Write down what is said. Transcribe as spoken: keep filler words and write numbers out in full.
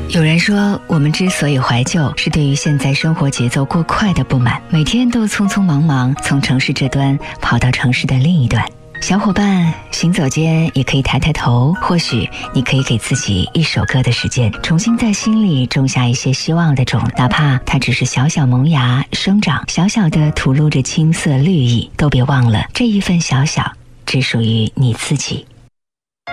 有人说，我们之所以怀旧，是对于现在生活节奏过快的不满，每天都匆匆忙忙从城市这端跑到城市的另一端。小伙伴，行走间也可以抬抬头，或许你可以给自己一首歌的时间，重新在心里种下一些希望的种，哪怕它只是小小萌芽生长，小小的吐露着青涩绿意，都别忘了这一份小小只属于你自己。